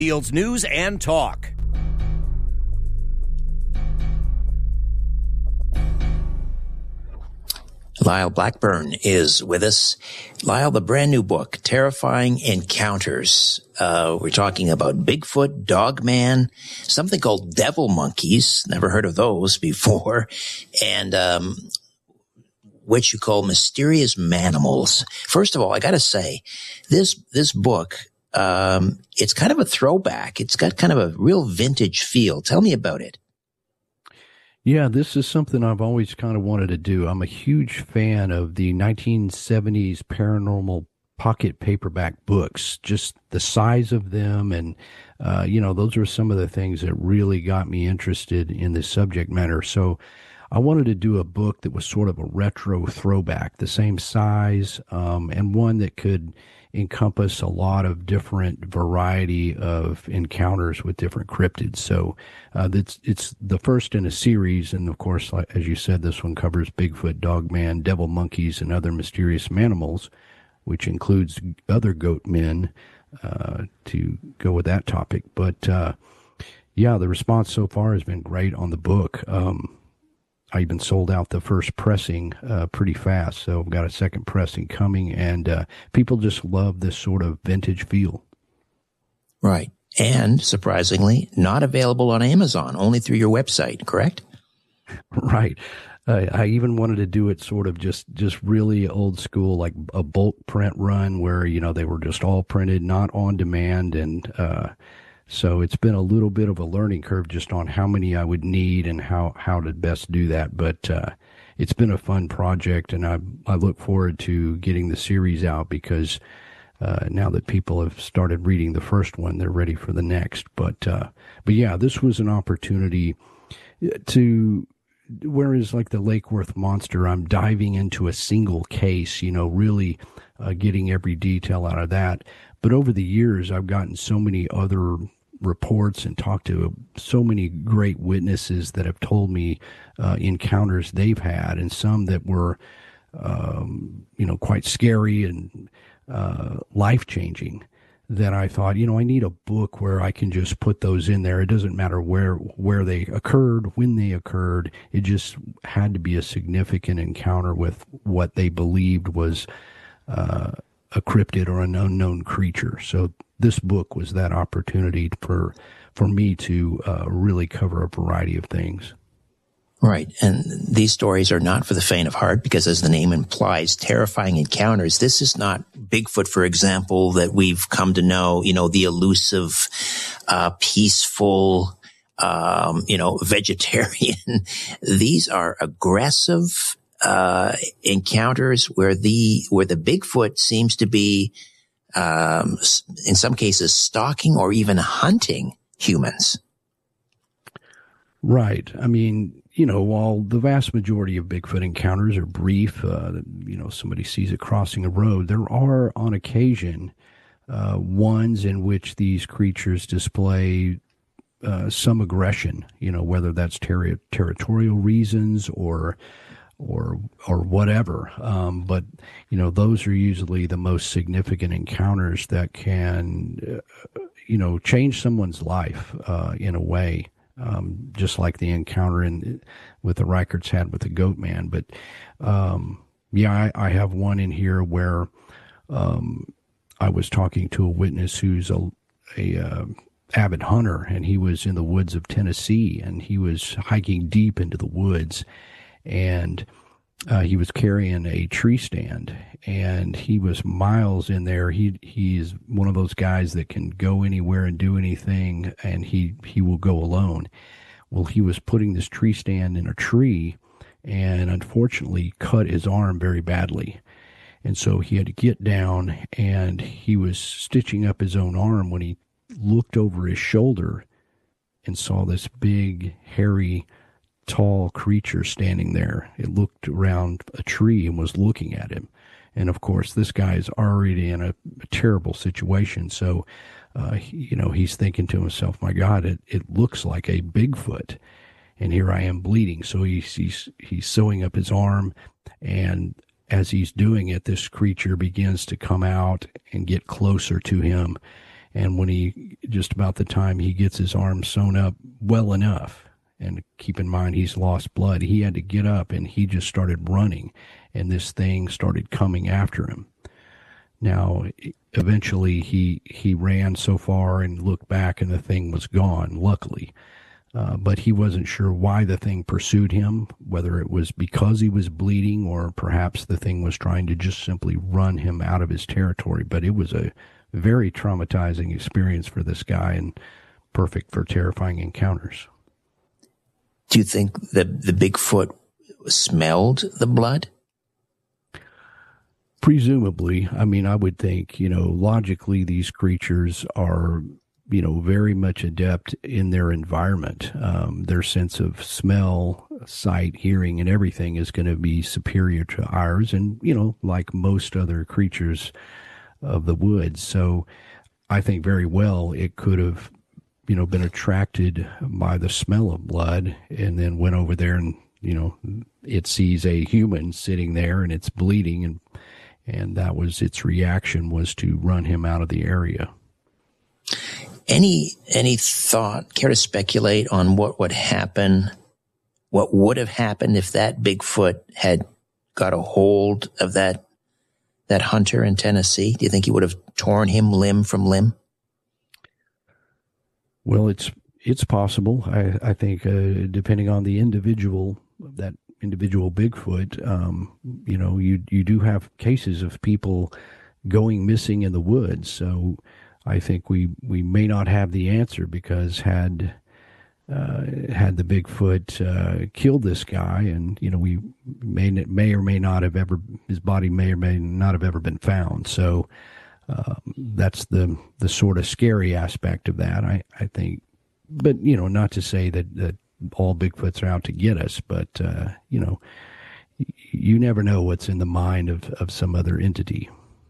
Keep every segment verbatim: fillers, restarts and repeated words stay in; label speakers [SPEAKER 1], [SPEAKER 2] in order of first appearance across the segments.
[SPEAKER 1] Fields News and Talk.
[SPEAKER 2] Lyle Blackburn is with us. Lyle, the brand new book, Terrifying Encounters. Uh, we're talking about Bigfoot, Dogman, something called devil monkeys. Never heard of those before. And, um, what you call mysterious manimals. First of all, I got to say, this, this book, um, it's kind of a throwback. It's got kind of a real vintage feel. Tell me about it.
[SPEAKER 3] Yeah, this is something I've always kind of wanted to do. I'm a huge fan of the nineteen seventies paranormal pocket paperback books, just the size of them. And, uh, you know, those are some of the things that really got me interested in this subject matter. So I wanted to do a book that was sort of a retro throwback, the same size, um, and one that could encompass a lot of different variety of encounters with different cryptids. So uh, it's, it's the first in a series. And of course, like, as you said, this one covers Bigfoot, Dogman, devil monkeys, and other mysterious manimals, which includes other goat men, uh, to go with that topic. But uh, yeah, the response so far has been great on the book. Um, I even sold out the first pressing uh, pretty fast, so I've got a second pressing coming, and uh, people just love this sort of vintage feel.
[SPEAKER 2] Right. And, surprisingly, not available on Amazon, only through your website, correct?
[SPEAKER 3] Right. Uh, I even wanted to do it sort of just, just really old school, like a bulk print run where, you know, they were just all printed, not on demand, and uh so it's been a little bit of a learning curve just on how many I would need and how, how to best do that. But uh, it's been a fun project, and I I look forward to getting the series out because uh, now that people have started reading the first one, they're ready for the next. But uh, but yeah, this was an opportunity to, whereas like the Lake Worth Monster, I'm diving into a single case, you know, really uh, getting every detail out of that. But over the years, I've gotten so many other reports and talked to so many great witnesses that have told me uh, encounters they've had, and some that were, um, you know, quite scary and uh, life-changing, that I thought, you know, I need a book where I can just put those in there. It doesn't matter where where they occurred, when they occurred. It just had to be a significant encounter with what they believed was uh, a cryptid or an unknown creature. So this book was that opportunity for for me to uh, really cover a variety of things.
[SPEAKER 2] Right. And these stories are not for the faint of heart because, as the name implies, terrifying encounters. This is not Bigfoot, for example, that we've come to know, you know, the elusive, uh, peaceful, um, you know, vegetarian. These are aggressive uh encounters where the where the Bigfoot seems to be um in some cases stalking or even hunting humans.
[SPEAKER 3] Right. I mean, you know, while the vast majority of Bigfoot encounters are brief, uh, you know, somebody sees it crossing a road, there are on occasion uh ones in which these creatures display uh, some aggression, you know, whether that's ter- territorial reasons or or or whatever. Um, but, you know, those are usually the most significant encounters that can, uh, you know, change someone's life uh, in a way, um, just like the encounter in with the Reicherts had with the goat man. But, um, yeah, I, I have one in here where um, I was talking to a witness who's a, a uh, avid hunter, and he was in the woods of Tennessee, and he was hiking deep into the woods, and uh, he was carrying a tree stand, and he was miles in there. He he's one of those guys that can go anywhere and do anything, and he, he will go alone. Well, he was putting this tree stand in a tree, and unfortunately cut his arm very badly. And so he had to get down, and he was stitching up his own arm when he looked over his shoulder and saw this big, hairy, tall creature standing there. It looked around a tree and was looking at him. And of course, this guy is already in a, a terrible situation. So, uh, he, you know, he's thinking to himself, my God, it, it looks like a Bigfoot. And here I am bleeding. So he's, he's, he's sewing up his arm. And as he's doing it, this creature begins to come out and get closer to him. And when he, just about the time he gets his arm sewn up well enough, and keep in mind he's lost blood, he had to get up and he just started running, and this thing started coming after him. Now, eventually he he ran so far and looked back and the thing was gone, luckily. Uh, but he wasn't sure why the thing pursued him, whether it was because he was bleeding or perhaps the thing was trying to just simply run him out of his territory. But it was a very traumatizing experience for this guy and perfect for terrifying encounters.
[SPEAKER 2] Do you think that the Bigfoot smelled the blood?
[SPEAKER 3] Presumably. I mean, I would think, you know, logically these creatures are, you know, very much adept in their environment. Um, their sense of smell, sight, hearing, and everything is going to be superior to ours. And, you know, like most other creatures of the woods. So I think very well it could have, you know, been attracted by the smell of blood and then went over there and, you know, it sees a human sitting there and it's bleeding, and and that was its reaction, was to run him out of the area.
[SPEAKER 2] Any any thought, care to speculate on what would happen, what would have happened if that Bigfoot had got a hold of that that hunter in Tennessee? Do you think he would have torn him limb from limb?
[SPEAKER 3] Well, it's it's possible. I, I think uh, depending on the individual, that individual Bigfoot, um, you know, you you do have cases of people going missing in the woods. So I think we, we may not have the answer, because had uh, had the Bigfoot uh, killed this guy, and you know, we may may or may not have ever, his body may or may not have ever been found. So uh, that's the the sort of scary aspect of that, I, I think. But you know, not to say that, that all Bigfoots are out to get us, but uh, you know, you never know what's in the mind of, of some other entity.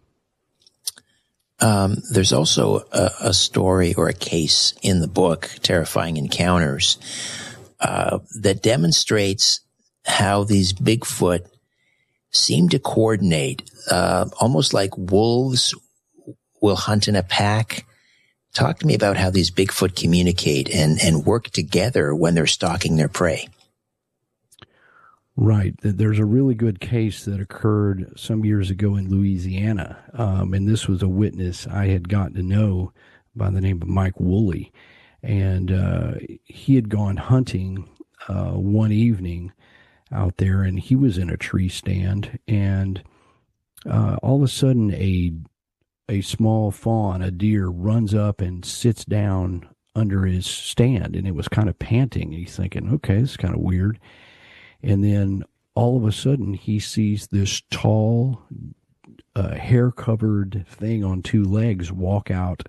[SPEAKER 2] Um, there's also a, a story or a case in the book, Terrifying Encounters, uh, that demonstrates how these Bigfoot seem to coordinate, uh, almost like wolves will hunt in a pack. Talk to me about how these Bigfoot communicate and, and work together when they're stalking their prey.
[SPEAKER 3] Right. There's a really good case that occurred some years ago in Louisiana, um, and this was a witness I had gotten to know by the name of Mike Woolley, and uh, he had gone hunting uh, one evening out there, and he was in a tree stand, and uh, all of a sudden a a small fawn, a deer, runs up and sits down under his stand, and it was kind of panting. He's thinking, okay, this is kind of weird. And then all of a sudden he sees this tall, uh, hair-covered thing on two legs walk out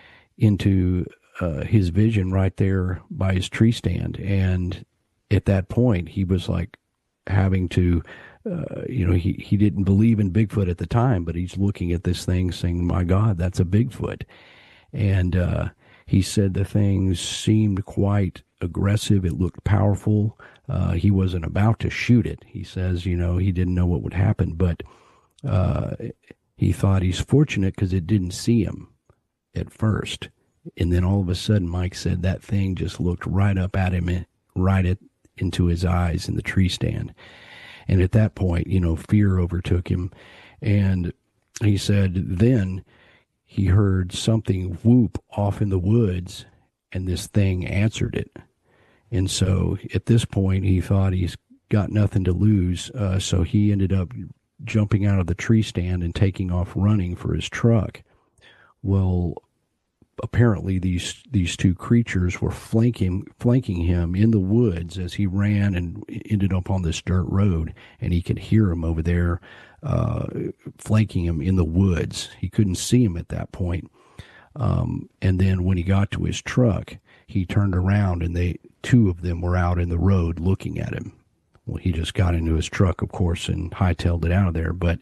[SPEAKER 3] into uh, his vision right there by his tree stand. And at that point, he was like having to, uh, you know, he, he didn't believe in Bigfoot at the time, but he's looking at this thing saying, my God, that's a Bigfoot. And uh, he said the thing seemed quite aggressive. It looked powerful. Uh, he wasn't about to shoot it. He says, you know, he didn't know what would happen, but uh, he thought he's fortunate because it didn't see him at first. And then all of a sudden, Mike said that thing just looked right up at him, right at, into his eyes in the tree stand. And at that point, you know, fear overtook him. And he said then he heard something whoop off in the woods, and this thing answered it. And so at this point, he thought he's got nothing to lose. Uh, so he ended up jumping out of the tree stand and taking off running for his truck. Well, apparently these these two creatures were flanking flanking him in the woods as he ran and ended up on this dirt road, and he could hear him over there uh, flanking him in the woods. He couldn't see him at that point. Um, and then when he got to his truck, he turned around and they two of them were out in the road looking at him. Well, he just got into his truck, of course, and hightailed it out of there. But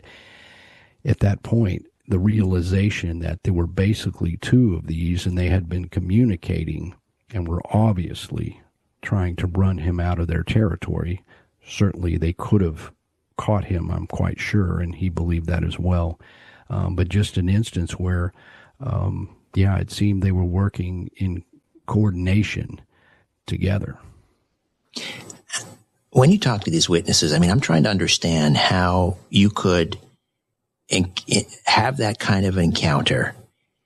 [SPEAKER 3] at that point, the realization that there were basically two of these, and they had been communicating and were obviously trying to run him out of their territory. Certainly they could have caught him, I'm quite sure, and he believed that as well. Um, but just an instance where um, yeah, it seemed they were working in coordination together.
[SPEAKER 2] When you talk to these witnesses, I mean, I'm trying to understand how you could in, in, have that kind of encounter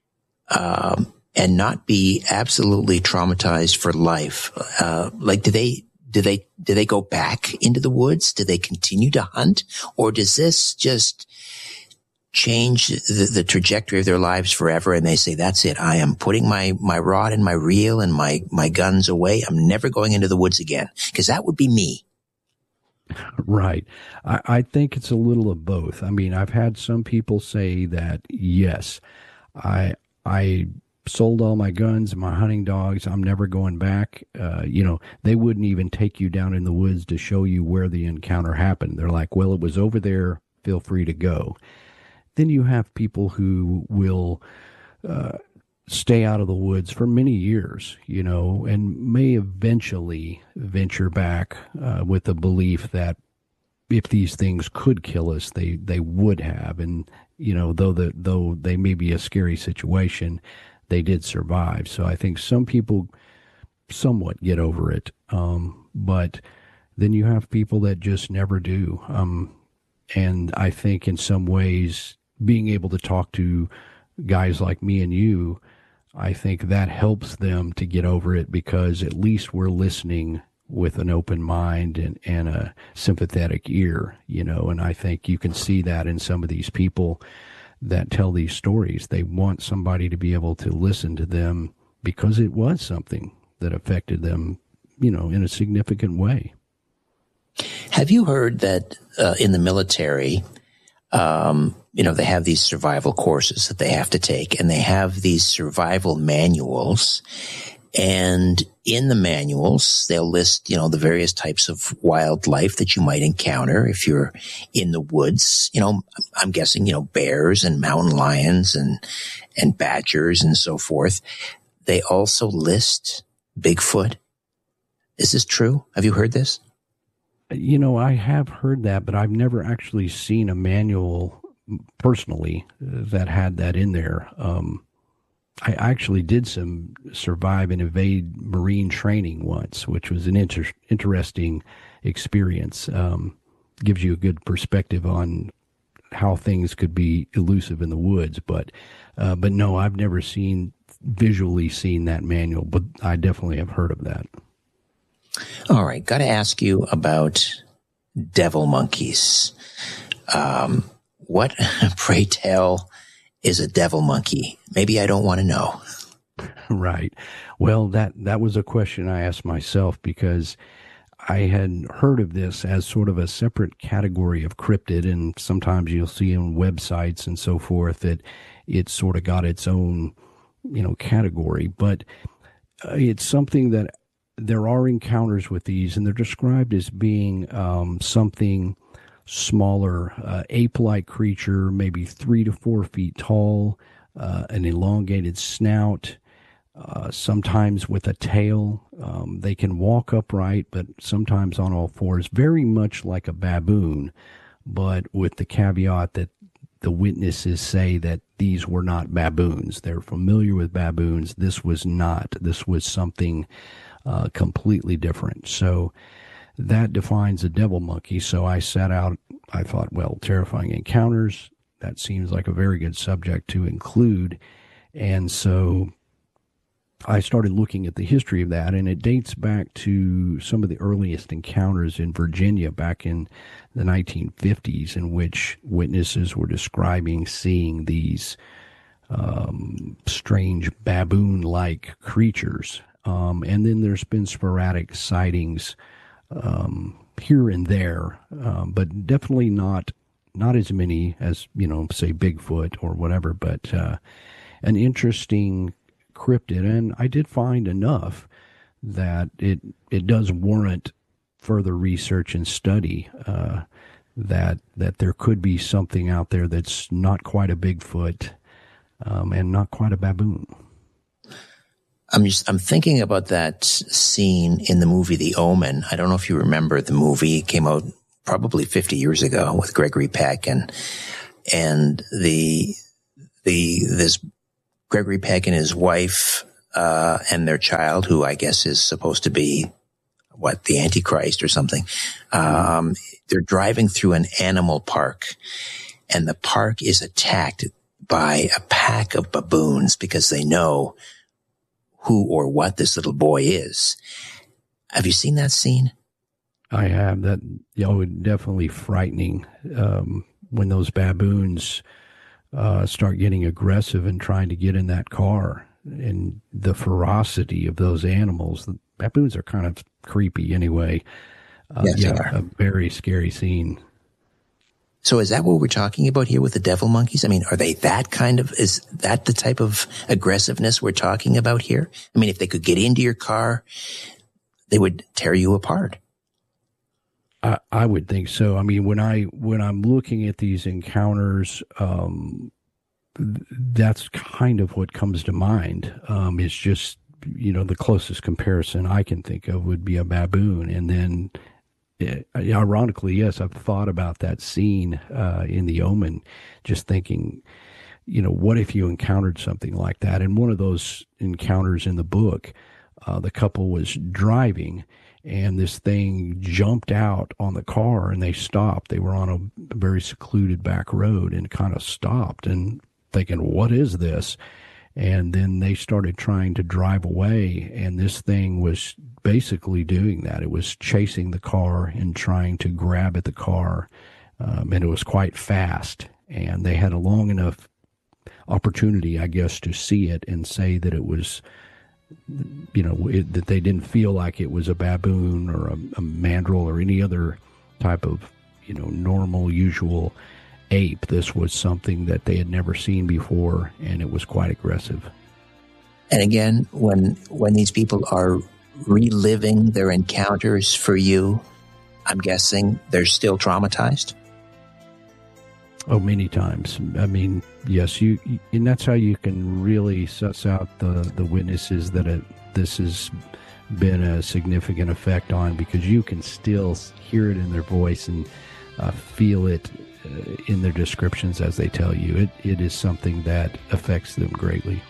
[SPEAKER 2] um, and not be absolutely traumatized for life. Uh, like, do they, do they, do they go back into the woods? Do they continue to hunt? Or does this just change the, the trajectory of their lives forever? And they say, that's it. I am putting my, my rod and my reel and my, my guns away. I'm never going into the woods again. Because that would be me.
[SPEAKER 3] Right. I, I think it's a little of both. I mean, I've had some people say that, yes, I I sold all my guns, my hunting dogs. I'm never going back. Uh, you know, they wouldn't even take you down in the woods to show you where the encounter happened. They're like, well, it was over there. Feel free to go. Then you have people who will uh, stay out of the woods for many years, you know, and may eventually venture back uh, with the belief that if these things could kill us, they, they would have. And, you know, though the, though they may be a scary situation, they did survive. So I think some people somewhat get over it. Um, but then you have people that just never do. Um, and I think in some ways, being able to talk to guys like me and you, I think that helps them to get over it, because at least we're listening with an open mind and, and a sympathetic ear, you know, and I think you can see that in some of these people that tell these stories. They want somebody to be able to listen to them because it was something that affected them, you know, in a significant way.
[SPEAKER 2] Have you heard that uh, in the military, um, you know, they have these survival courses that they have to take, and they have these survival manuals. And in the manuals, they'll list, you know, the various types of wildlife that you might encounter if you're in the woods. You know, I'm guessing, you know, bears and mountain lions and, and badgers and so forth. They also list Bigfoot. Is this true? Have you heard this?
[SPEAKER 3] You know, I have heard that, but I've never actually seen a manual personally that had that in there. Um, I actually did some survive and evade marine training once, which was an inter- interesting experience. Um, gives you a good perspective on how things could be elusive in the woods. But, uh, but no, I've never seen visually seen that manual, but I definitely have heard of that.
[SPEAKER 2] All right. Got to ask you about devil monkeys. Um, what, pray tell, is a devil monkey? Maybe I don't want to know.
[SPEAKER 3] Right. Well, that, that was a question I asked myself, because I had heard of this as sort of a separate category of cryptid, and sometimes you'll see on websites and so forth that it's sort of got its own, you know, category. But uh, it's something that there are encounters with these, and they're described as being um, something smaller, uh, ape-like creature, maybe three to four feet tall, uh, an elongated snout, uh, sometimes with a tail. Um, they can walk upright, but sometimes on all fours, very much like a baboon, but with the caveat that the witnesses say that these were not baboons. They're familiar with baboons. This was not. This was something uh, completely different. So that defines a devil monkey. So I set out, I thought, well, terrifying encounters, that seems like a very good subject to include. And so I started looking at the history of that, and it dates back to some of the earliest encounters in Virginia back in the nineteen fifties, in which witnesses were describing seeing these um, strange baboon-like creatures. Um, and then there's been sporadic sightings um, here and there, um, but definitely not not as many as, you know, say Bigfoot or whatever, but uh, an interesting cryptid. And I did find enough that it it does warrant further research and study, uh, that that there could be something out there that's not quite a Bigfoot um, and not quite a baboon.
[SPEAKER 2] I'm just, I'm thinking about that scene in the movie The Omen. I don't know if you remember the movie. It came out probably fifty years ago with Gregory Peck, and, and the, the, this Gregory Peck and his wife uh, and their child, who I guess is supposed to be, what, the Antichrist or something. Um, they're driving through an animal park, and the park is attacked by a pack of baboons because they know who or what this little boy is. Have you seen that scene?
[SPEAKER 3] I have. That, you know, definitely frightening um, when those baboons uh, start getting aggressive and trying to get in that car, and the ferocity of those animals. The baboons are kind of creepy anyway. Uh,
[SPEAKER 2] yes,
[SPEAKER 3] yeah,
[SPEAKER 2] they are.
[SPEAKER 3] A very scary scene.
[SPEAKER 2] So is that what we're talking about here with the devil monkeys? I mean, are they that kind of, is that the type of aggressiveness we're talking about here? I mean, if they could get into your car, they would tear you apart.
[SPEAKER 3] I, I would think so. I mean, when I when I'm looking at these encounters, um, th- that's kind of what comes to mind. Um, it's just, you know, the closest comparison I can think of would be a baboon, and then, it, ironically, yes, I've thought about that scene uh, in The Omen, just thinking, you know, what if you encountered something like that? And one of those encounters in the book, uh, the couple was driving, and this thing jumped out on the car, and they stopped. They were on a very secluded back road and kind of stopped and thinking, what is this? And then they started trying to drive away, and this thing was basically doing that. It was chasing the car and trying to grab at the car, um, and it was quite fast. And they had a long enough opportunity, I guess, to see it and say that it was, you know, it, that they didn't feel like it was a baboon or a, a mandrill or any other type of, you know, normal, usual ape. This was something that they had never seen before, and it was quite aggressive.
[SPEAKER 2] And again, when when these people are reliving their encounters for you, I'm guessing they're still traumatized?
[SPEAKER 3] Oh, many times. I mean, yes, you, and that's how you can really suss out the, the witnesses that it, this has been a significant effect on, because you can still hear it in their voice and uh, feel it uh, in their descriptions as they tell you. It It is something that affects them greatly.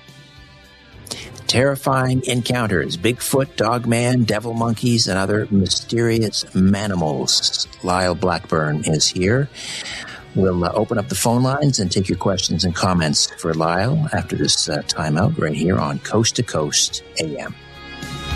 [SPEAKER 2] Terrifying encounters, Bigfoot, Dogman, devil monkeys, and other mysterious manimals. Lyle Blackburn is here. We'll uh, open up the phone lines and take your questions and comments for Lyle after this uh, timeout right here on Coast to Coast A M.